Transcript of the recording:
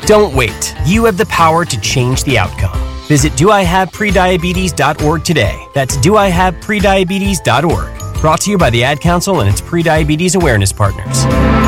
Don't wait. You have the power to change the outcome. Visit doihaveprediabetes.org today. That's doihaveprediabetes.org. Brought to you by the Ad Council and its Prediabetes Awareness Partners.